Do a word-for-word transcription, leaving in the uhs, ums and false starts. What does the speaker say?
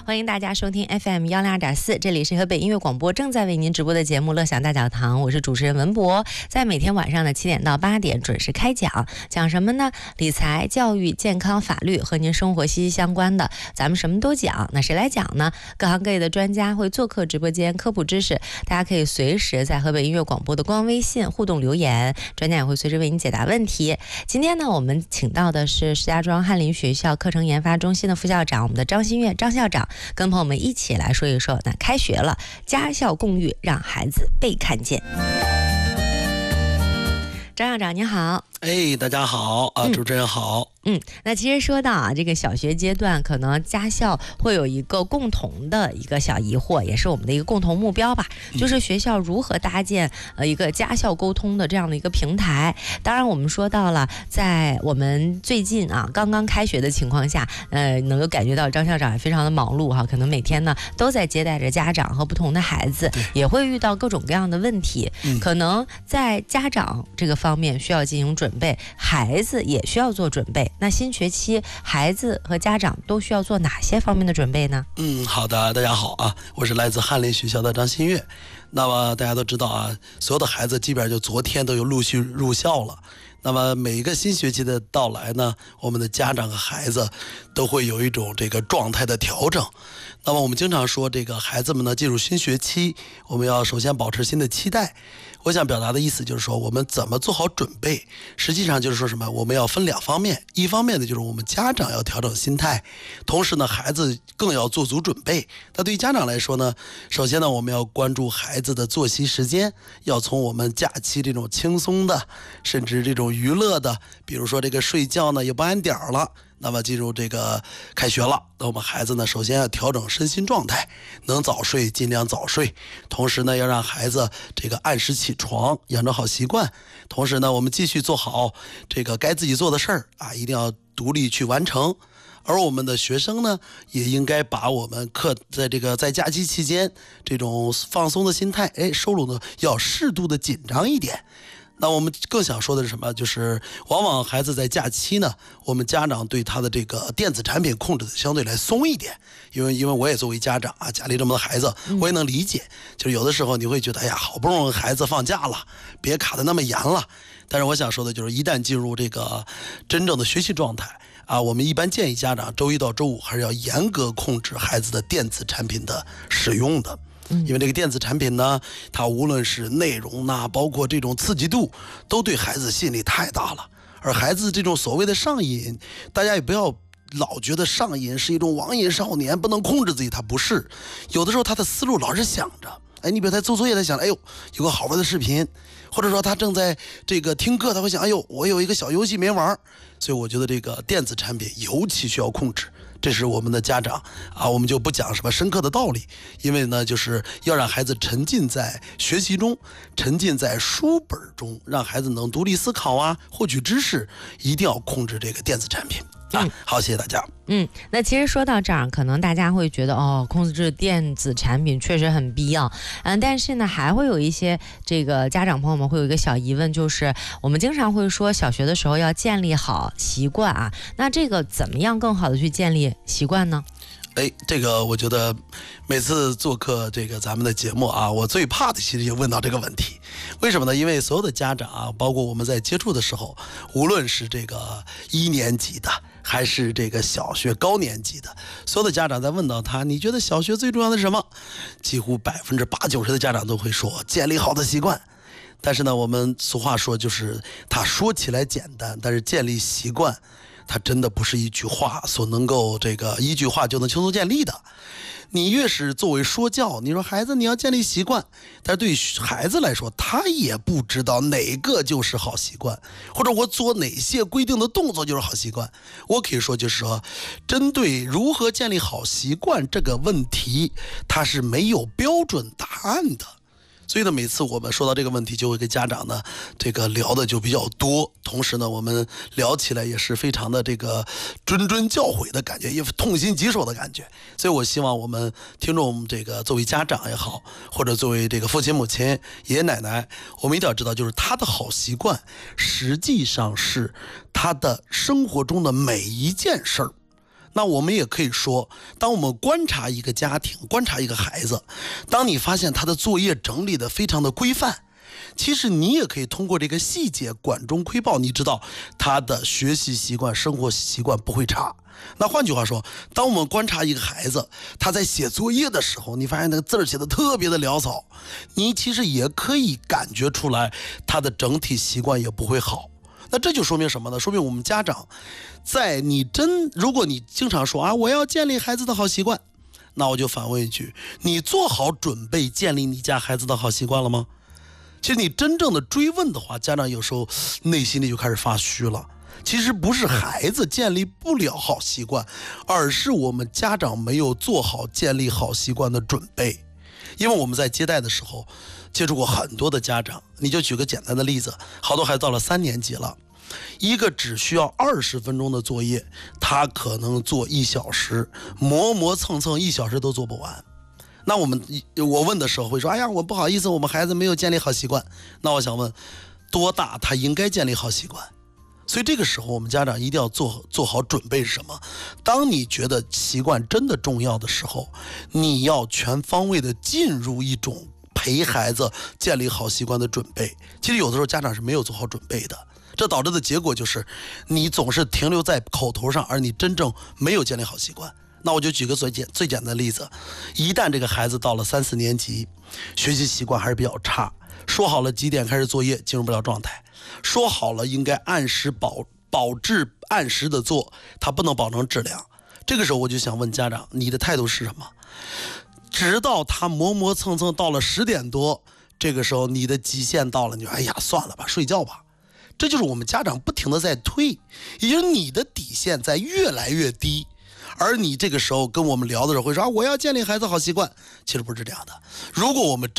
欢迎大家收听 F M 幺零二点四，这里是河北音乐广播正在为您直播的节目《乐享大讲堂》，我是主持人文博，在每天晚上的七点到八点准时开讲，讲什么呢？理财、教育、健康、法律和您生活息息相关的，咱们什么都讲。那谁来讲呢？各行各业的专家会做客直播间科普知识，大家可以随时在河北音乐广播的官微信互动留言，专家也会随时为您解答问题。今天呢，我们请到的是石家庄翰林学校课程研发中心的副校长，我们的张馨月张校长，跟朋友们一起来说一说，那开学了，家校共育，让孩子被看见。张校长您好。 哎，大家好啊，主持人好。 嗯，那其实说到啊，这个小学阶段，可能家校会有一个共同的一个小疑惑，也是我们的一个共同目标吧，就是学校如何搭建呃一个家校沟通的这样的一个平台。当然，我们说到了，在我们最近啊刚刚开学的情况下，呃，能够感觉到张校长也非常的忙碌哈，可能每天呢都在接待着家长和不同的孩子，也会遇到各种各样的问题， 嗯、 可能在家长这个方面需要进行准备，孩子也需要做准备。那新学期孩子和家长都需要做哪些方面的准备呢？ 嗯，好的，大家好啊，我是来自翰林学校的张馨月。那么大家都知道啊，所有的孩子基本上就昨天都有陆续入校了。那么每一个新学期的到来呢，我们的家长和孩子都会有一种这个状态的调整。那么我们经常说，这个孩子们呢进入新学期，我们要首先保持新的期待。我想表达的意思就是说，我们怎么做好准备，实际上就是说什么，我们要分两方面，一方面呢就是我们家长要调整心态，同时呢孩子更要做足准备。那对于家长来说呢，首先呢我们要关注孩子的作息时间，要从我们假期这种轻松的，甚至这种娱乐的，比如说这个睡觉呢也不按点儿了，那么进入这个开学了，那我们孩子呢首先要调整身心状态，能早睡尽量早睡，同时呢要让孩子这个按时起床，养成好习惯。同时呢我们继续做好这个该自己做的事儿啊，一定要独立去完成。而我们的学生呢也应该把我们课在这个在假期期间这种放松的心态，哎，收拢的要适度的紧张一点。那我们更想说的是什么？就是往往孩子在假期呢，我们家长对他的这个电子产品控制的相对来松一点，因为因为我也作为家长啊，家里这么多孩子，我也能理解。就是有的时候你会觉得，哎呀，好不容易孩子放假了，别卡得那么严了。但是我想说的就是，一旦进入这个真正的学习状态啊，我们一般建议家长周一到周五还是要严格控制孩子的电子产品的使用的。因为这个电子产品呢，它无论是内容呐，包括这种刺激度，都对孩子吸引力太大了。而孩子这种所谓的上瘾，大家也不要老觉得上瘾是一种网瘾少年，不能控制自己，他不是。有的时候他的思路老是想着，哎，你比如他做作业，他想，哎呦，有个好玩的视频，或者说他正在这个听课，他会想，哎呦，我有一个小游戏没玩。所以我觉得这个电子产品尤其需要控制。这是我们的家长啊，我们就不讲什么深刻的道理，因为呢，就是要让孩子沉浸在学习中，沉浸在书本中，让孩子能独立思考啊，获取知识，一定要控制这个电子产品啊。嗯、好，谢谢大家。 嗯，那其实说到这儿，可能大家会觉得哦，控制电子产品确实很必要，嗯，但是呢，还会有一些这个家长朋友们会有一个小疑问，就是我们经常会说，小学的时候要建立好习惯啊，那这个怎么样更好的去建立习惯呢？ 哎，这个我觉得每次做客这个咱们的节目啊，我最怕的其实就问到这个问题。为什么呢？因为所有的家长啊，包括我们在接触的时候，无论是这个一年级的还是这个小学高年级的，所有的家长在问到他，你觉得小学最重要的是什么？几乎百分之八九十的家长都会说建立好的习惯。但是呢，我们俗话说，就是他说起来简单，但是建立习惯它真的不是一句话所能够这个一句话就能轻松建立的。你越是作为说教，你说孩子你要建立习惯，但是对于孩子来说，他也不知道哪个就是好习惯，或者我做哪些规定的动作就是好习惯。我可以说就是说，针对如何建立好习惯这个问题，它是没有标准答案的。所以呢，每次我们说到这个问题，就会跟家长呢这个聊的就比较多，同时呢我们聊起来也是非常的这个谆谆教诲的感觉，也痛心疾首的感觉。所以我希望我们听众这个作为家长也好，或者作为这个父亲母亲爷爷奶奶，我们一定要知道，就是他的好习惯实际上是他的生活中的每一件事儿。 那我们也可以说，当我们观察一个家庭，观察一个孩子，当你发现他的作业整理得非常的规范，其实你也可以通过这个细节管中窥豹，你知道他的学习习惯、生活习惯不会差。那换句话说，当我们观察一个孩子，他在写作业的时候，你发现那个字写得特别的潦草，你其实也可以感觉出来他的整体习惯也不会好。那这就说明什么呢？说明我们家长在你真如果你经常说啊，我要建立孩子的好习惯，那我就反问一句，你做好准备建立你家孩子的好习惯了吗？其实你真正的追问的话，家长有时候内心里就开始发虚了。其实不是孩子建立不了好习惯，而是我们家长没有做好建立好习惯的准备。因为我们在接待的时候接触过很多的家长，你就举个简单的例子，好多孩子到了三年级了，一个只需要二十分钟的作业，他可能做一小时，磨磨蹭蹭一小时都做不完。那我们我问的时候会说，哎呀，我不好意思，我们孩子没有建立好习惯。那我想问，多大他应该建立好习惯？所以这个时候我们家长一定要做做好准备是什么？当你觉得习惯真的重要的时候，你要全方位的进入一种陪孩子建立好习惯的准备。其实有的时候家长是没有做好准备的，这导致的结果就是你总是停留在口头上，而你真正没有建立好习惯。那我就举个最简最简单的例子，一旦这个孩子到了三四年级，学习习惯还是比较差，说好了几点开始作业进入不了状态，说好了应该按时保保质按时的做，他不能保证质量。这个时候我就想问家长，你的态度是什么？直到他磨磨蹭蹭到了十点多，这个时候你的极限到了，你说哎呀算了吧，睡觉吧。这就是我们家长不停的在推，也就是你的底线在越来越低。而你这个时候跟我们聊的时候会说、啊、我要建立孩子好习惯，其实不是这样的。如果我们